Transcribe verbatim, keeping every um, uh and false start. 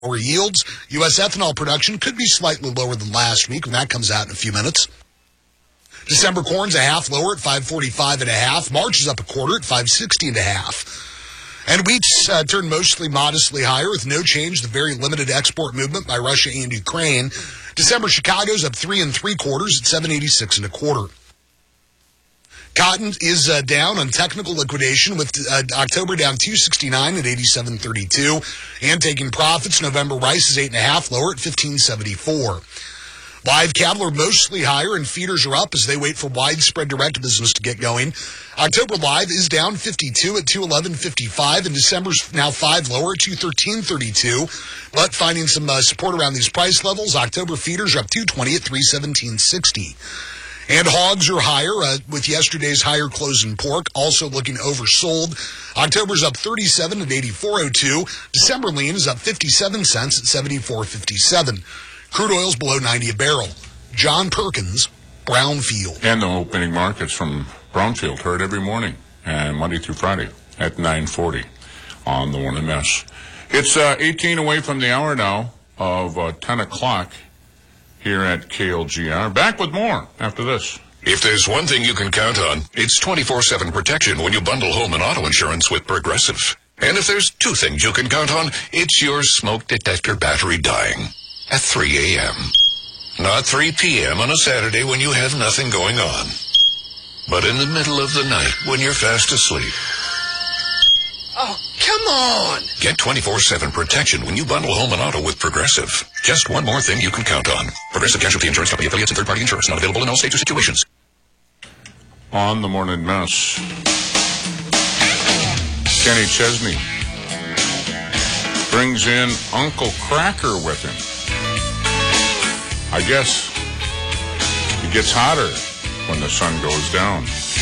Lower yields. U S ethanol production could be slightly lower than last week when that comes out in a few minutes. December corn's a half lower at five forty-five and a half. March is up a quarter at five sixty and a half. And wheat's uh, turned mostly modestly higher with no change. The very limited export movement by Russia and Ukraine. December Chicago's up three and three quarters at seven eighty-six and a quarter. Cotton is uh, down on technical liquidation with uh, October down two sixty-nine at eighty-seven thirty-two. And taking profits, November rice is eight and a half lower at fifteen seventy-four. Live cattle are mostly higher and feeders are up as they wait for widespread direct business to get going. October live is down fifty-two at two eleven fifty-five, and December's now five lower at two thirteen thirty-two. But finding some uh, support around these price levels, October feeders are up two twenty at three seventeen sixty. And hogs are higher uh, with yesterday's higher close in pork, also looking oversold. October's up thirty-seven at eighty-four oh two. December lean is up fifty-seven cents at seventy-four fifty-seven. Crude oil's below ninety a barrel. John Perkins, Brownfield. And the opening markets from Brownfield heard every morning and Monday through Friday at nine forty on the Morning Mess. It's uh, eighteen away from the hour now of uh, ten o'clock. Here at K L G R. Back with more after this. If there's one thing you can count on, it's twenty-four seven protection when you bundle home and auto insurance with Progressive. And if there's two things you can count on, it's your smoke detector battery dying at three a.m. Not three p.m. on a Saturday when you have nothing going on, but in the middle of the night when you're fast asleep. Oh, come on! Get twenty-four seven protection when you bundle home and auto with Progressive. Just one more thing you can count on. Progressive Casualty Insurance Company, affiliates and third-party insurance, not available in all states or situations. On the Morning Mess, Kenny Chesney brings in Uncle Cracker with him. I guess it gets hotter when the sun goes down.